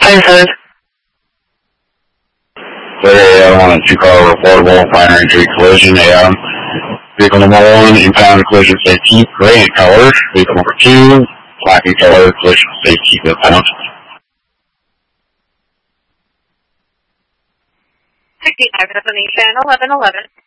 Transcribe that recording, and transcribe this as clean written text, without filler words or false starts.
Frankfurt. Clear AM on a two-car reportable minor injury collision. AM. Vehicle number 1, impound collision safety, gray in color. Vehicle number 2, black in color, collision safety, impound. 65 destination 1111.